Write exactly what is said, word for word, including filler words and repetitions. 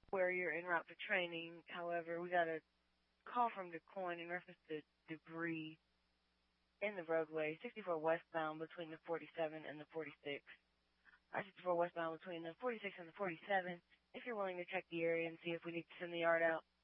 where you're en route to training. However, we got a call from DuQuoin in reference to debris in the roadway, sixty-four westbound between the forty-seven and the forty-six. I sixty-four westbound between the forty-six and the forty-seven. If you're willing to check the area and see if we need to send the yard out.